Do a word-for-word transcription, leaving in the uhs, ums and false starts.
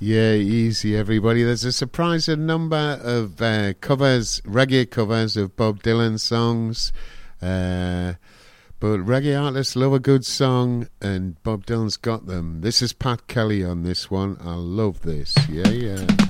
Yeah, easy, everybody. There's a surprising number of uh, covers, reggae covers of Bob Dylan songs. Uh, but reggae artists love a good song, and Bob Dylan's got them. This is Pat Kelly on this one. I love this. Yeah, yeah.